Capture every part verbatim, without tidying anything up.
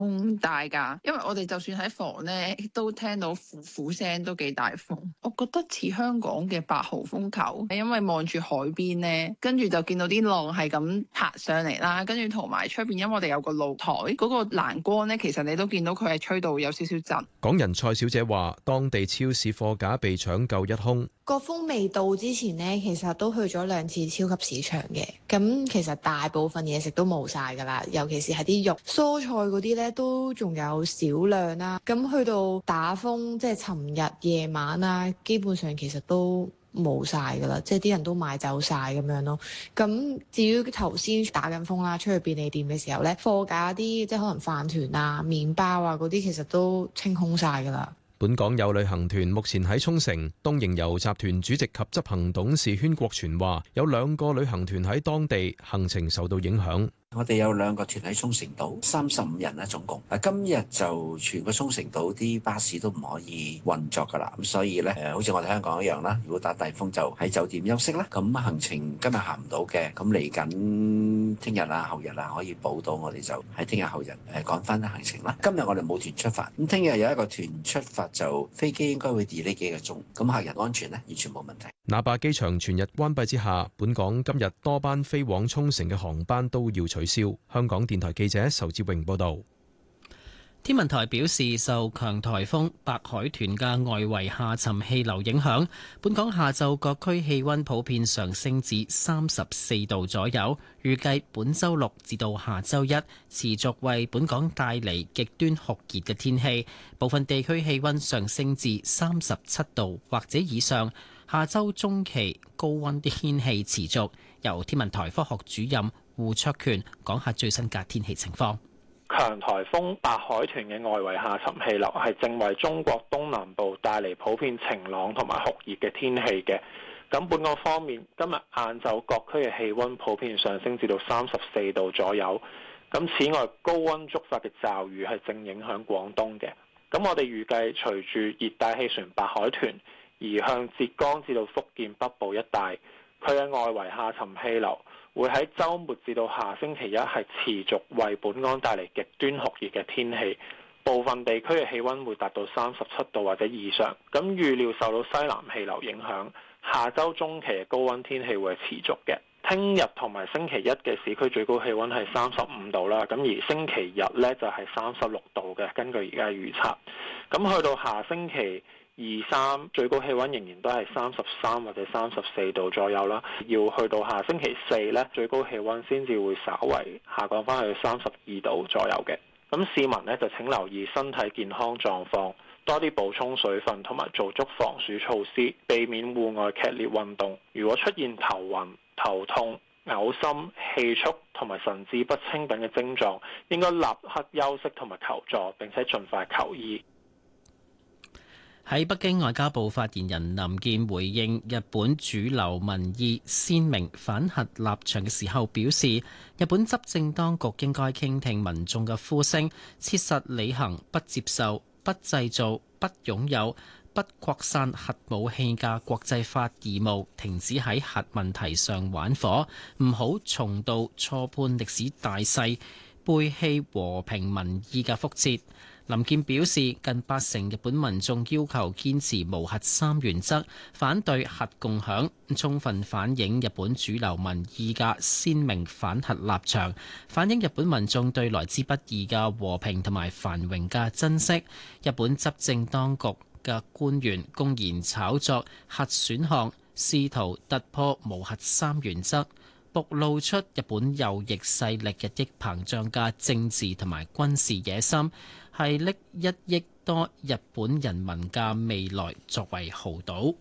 風大㗎，因為我哋就算喺房咧，都聽到呼呼聲，都幾大風。我覺得似香港嘅八號風球，因為望住海邊咧，跟住就見到啲浪係咁拍上嚟啦，跟住同埋出邊，因為我哋有個露台，嗰、那個欄杆咧，其實你都見到佢係吹到有少少震。 港人蔡小姐話，當地超市貨架被搶購一空。 個風未到之前呢，其實都去咗兩次超級市場嘅。咁其實大部分嘢食都冇晒㗎啦，尤其是係啲肉、蔬菜嗰啲呢，都仲有少量啦。咁去到打風，即係尋日夜晚啦，基本上其實都冇晒㗎啦，即係啲人都買走晒咁樣咯。咁至於頭先打緊風啦，出去便利店嘅時候呢，貨架啲即係可能飯團啊、麵包啊嗰啲，其實都清空晒㗎啦。 本港有旅行團目前喺沖繩，東瀛遊集團主席及執行董事禤國全話，有兩個旅行團喺當地行程受到影響。 我哋有兩個團喺沖繩島，三十五人啦總共。啊，今日就全個沖繩島啲巴士都唔可以運作噶啦，咁所以咧，誒，好似我哋香港一樣啦。如果打大風就喺酒店休息啦。咁行程今日行唔到嘅，咁嚟緊聽日啊、後日啊可以補到，我哋就喺聽日後日誒趕翻行程啦。今日我哋冇團出發，咁聽日有一個團出發，就飛機應該會 delay 幾個鐘，咁客人安全咧完全冇問題。 那霸機場全日關閉之下，本港今日多班飛往沖繩嘅航班都要取消。香港電台記者仇志榮報道。 天文台表示，受強颱風白海豚嘅外圍下沉氣流影響，本港下晝各區氣溫普遍上升至三十四度左右。預計本週六至到下週一持續為本港帶嚟極端酷熱嘅天氣，部分地區氣溫上升至三十七度或者以上。下週中期高溫啲天氣持續。由天文台科學主任胡卓權講下最新嘅天氣情況。 強颱風白海豚嘅外圍下沉氣流係正為中國東南部帶嚟普遍晴朗同埋酷熱嘅天氣嘅。咁本港方面，今日晏晝各區嘅氣溫普遍上升至到三十四度左右。咁此外，高溫觸發嘅驟雨係正影響廣東嘅。咁我哋預計隨住熱帶氣旋白海豚移向浙江至到福建北部一帶，佢嘅外圍下沉氣流會喺週末至到下星期一係持續為本港帶嚟極端酷熱嘅天氣，部分地區嘅氣溫會達到三十七度或者以上。咁預料受到西南氣流影響，下週中期嘅高溫天氣會係持續嘅。聽日同埋星期一嘅市區最高氣溫係三十五度啦，咁而星期日呢就係三十六度嘅，根據而家預測。咁去到下星期二三最高氣溫仍然都係三十三或者三十四度左右啦，要去到下星期四呢，最高氣溫先至會稍為下降翻去三十二度左右嘅。咁市民呢，就請留意身體健康狀況，多啲補充水分同埋做足防暑措施，避免戶外劇烈運動。如果出現頭暈、頭痛、嘔心、氣促同埋神志不清等嘅症狀，應該立刻休息同埋求助，並且盡快求醫。 喺北京，外交部發言人林健回應日本主流民意鮮明反核立場嘅時候表示，日本執政當局應該傾聽民眾嘅呼聲，切實履行不接受、不製造、不擁有、不擴散核武器嘅國際法義務，停止喺核問題上玩火，唔好重蹈錯判歷史大勢、背棄和平民意嘅覆轍。林健表示，近八成日本民眾要求堅持無核三原則，反對核共享，充分反映日本主流民意嘅鮮明反核立場，反映日本民眾對來之不易嘅和平同埋繁榮嘅珍惜。日本執政當局嘅官員公然炒作核選項，試圖突破無核三原則，暴露出日本右翼勢力日益膨脹嘅政治同埋軍事野心，係拎一億多日本人民嘅未來作為豪賭。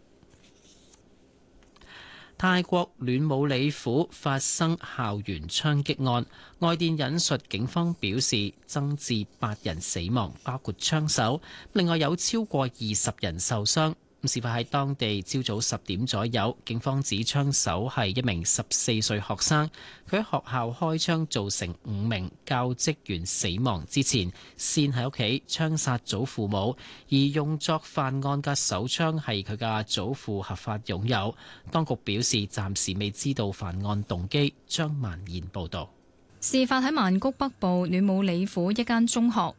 泰國暖武里府發生校園槍擊案，外電引述警方表示，增至八人死亡，包括槍手，另外有超過二十人受傷。事發喺當地朝早十點左右，警方指槍手係一名十四歲學生，佢喺學校開槍造成五名教職員死亡之前，先喺屋企槍殺祖父母，而用作犯案嘅手槍係佢嘅祖父合法擁有。當局表示暫時未知道犯案動機。張萬燕報導。 事發喺曼谷北部暖武里府一間中學，